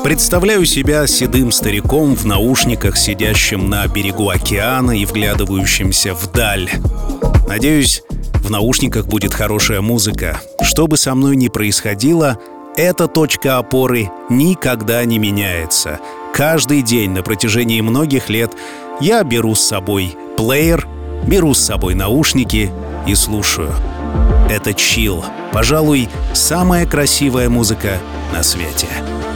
Представляю себя седым стариком в наушниках, сидящим на берегу океана и вглядывающимся вдаль. Надеюсь, в наушниках будет хорошая музыка. Что бы со мной ни происходило, эта точка опоры никогда не меняется. Каждый день на протяжении многих лет я беру с собой плеер, беру с собой наушники и слушаю. Это чилл, пожалуй, самая красивая музыка на свете.